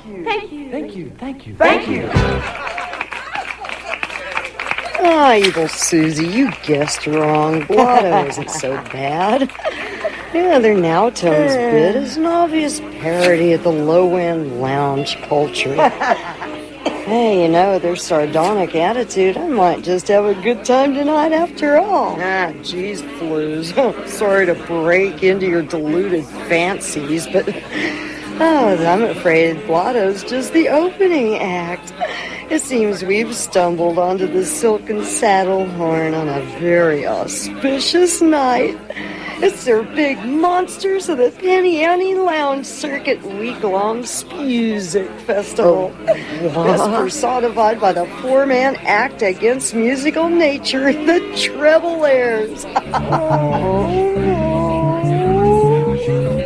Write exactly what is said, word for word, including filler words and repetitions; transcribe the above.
Thank you. Thank you. Thank you. Thank you. Thank you. Ah, evil Susie, you guessed wrong. Blotto isn't so bad. Yeah, their Now Tones bit is an obvious parody of the low-end lounge culture. Hey, you know, their sardonic attitude, I might just have a good time tonight after all. Ah, geez, Flues. Sorry to break into your deluded fancies, but oh, I'm afraid Blotto's just the opening act. It seems we've stumbled onto the Silken Saddle Horn on a very auspicious night. It's their big Monsters of the Penny Ante Lounge Circuit week-long Music Festival. Oh, it's personified by the four-man act against musical nature, the Treble Airs. Oh,